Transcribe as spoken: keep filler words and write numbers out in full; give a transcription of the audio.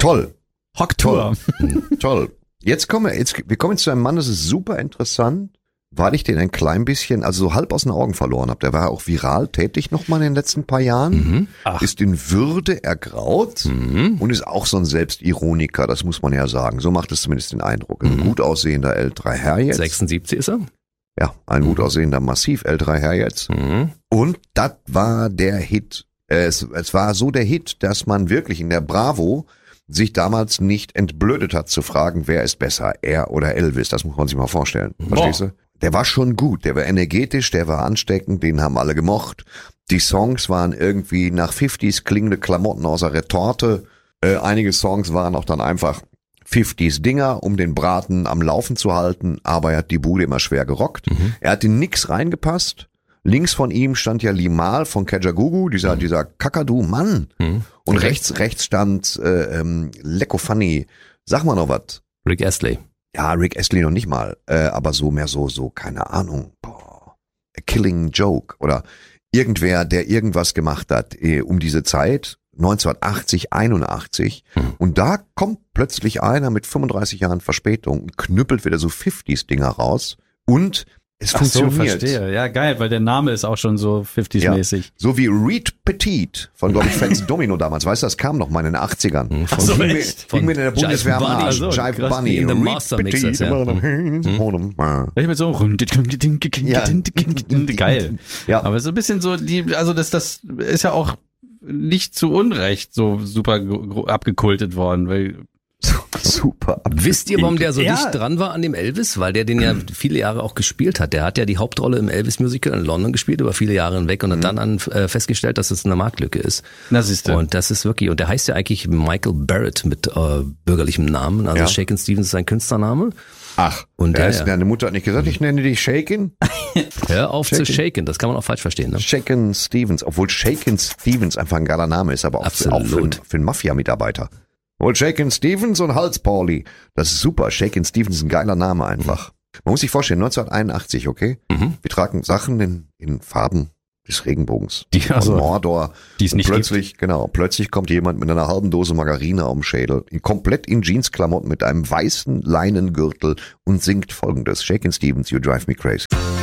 Toll. Hocktour. Toll. Toll. Jetzt kommen wir, jetzt, wir kommen jetzt zu einem Mann, das ist super interessant, weil ich den ein klein bisschen, also so halb aus den Augen verloren habe. Der war auch viral tätig nochmal in den letzten paar Jahren, Mhm. ist in Würde ergraut Mhm. und ist auch so ein Selbstironiker, das muss man ja sagen. So macht es zumindest den Eindruck. Ein Mhm. gut aussehender älterer Herr jetzt. sechsundsiebzig ist er. Ja, ein gut aussehender, massiv älterer Herr jetzt. Mhm. Und das war der Hit. Es, es war so der Hit, dass man wirklich in der Bravo sich damals nicht entblödet hat zu fragen, wer ist besser, er oder Elvis. Das muss man sich mal vorstellen. Verstehst du? Der war schon gut, der war energetisch, der war ansteckend, den haben alle gemocht. Die Songs waren irgendwie nach fünfziger klingende Klamotten aus der Retorte. Äh, einige Songs waren auch dann einfach fünfziger Dinger, um den Braten am Laufen zu halten, aber er hat die Bude immer schwer gerockt. Mhm. Er hat in nix reingepasst. Links von ihm stand ja Limal von Kajagoogoo, dieser, dieser Kakadu, Mann. Mhm. Und rechts, rechts stand äh, ähm, Lecko Funny. Sag mal noch was. Rick Astley. Ja, Rick Astley noch nicht mal, äh, aber so mehr so, so, keine Ahnung. Boah, a Killing Joke oder irgendwer, der irgendwas gemacht hat äh, um diese Zeit, neunzehnhundertachtzig, einundachtzig. Hm. Und da kommt plötzlich einer mit fünfunddreißig Jahren Verspätung und knüppelt wieder so fünfziger-Dinger raus und es Ach so, funktioniert. verstehe. Ja, geil, weil der Name ist auch schon so fünfziger-mäßig. So wie Reed Petit von, glaube ich, Fats Domino damals. Weißt du, das kam noch mal in den achtzigern. Mhm. Ach so, Ging mir- echt? ging mir in der Von Bundeswehr am Jive Bunny. Arsch. Ach so, Jive krass, Bunny. in the Reed Master Petit. Mixers, ja. Mhm. Ich mit so geil. Ja. Aber so ein bisschen so die, also das, das ist ja auch nicht zu Unrecht so super gro- abgekultet worden, weil Super. Wisst ihr, warum der so Ja. dicht dran war an dem Elvis? Weil der den ja viele Jahre auch gespielt hat. Der hat ja die Hauptrolle im Elvis-Musical in London gespielt, über viele Jahre hinweg und hat dann an, äh, festgestellt, dass es eine Marktlücke ist. na siehst du. Und das ist wirklich, und der heißt ja eigentlich Michael Barrett mit äh, bürgerlichem Namen. Also Ja. Shakin' Stevens ist sein Künstlername. Ach, Und der der, ist, ja. deine Mutter hat nicht gesagt, ich nenne dich Shaken? Hör auf Shakin'. zu shaken, das kann man auch falsch verstehen. Ne? Shaken Stevens, obwohl Shaken Stevens einfach ein geiler Name ist, aber auch, für, auch für, Absolut. für einen Mafia-Mitarbeiter. Und Shaken Stevens und Hals Pauli. Das ist super. Shaken Stevens ist ein geiler Name einfach. Man muss sich vorstellen, neunzehnhunderteinundachtzig, okay? Mhm. Wir tragen Sachen in, in Farben des Regenbogens. Die- Von also, Mordor. die es Und nicht plötzlich, genau, plötzlich kommt jemand mit einer halben Dose Margarine auf dem Schädel, in, komplett in Jeansklamotten mit einem weißen Leinengürtel und singt folgendes. Shaken Stevens, You Drive Me Crazy.